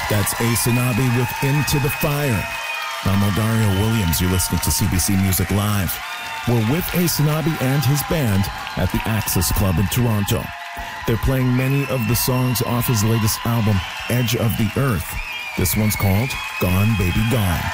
That's Asanabi with Into the Fire. I'm Eldario Williams. You're listening to CBC Music Live. We're with Asanabi and his band at the Axis Club in Toronto. They're playing many of the songs off his latest album, Edge of the Earth. This one's called Gone Baby Gone.